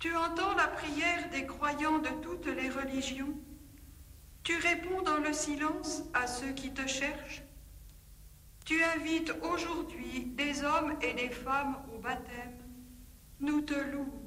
Tu entends la prière des croyants de toutes les religions. Tu réponds dans le silence à ceux qui te cherchent. Tu invites aujourd'hui des hommes et des femmes au baptême. Nous te louons.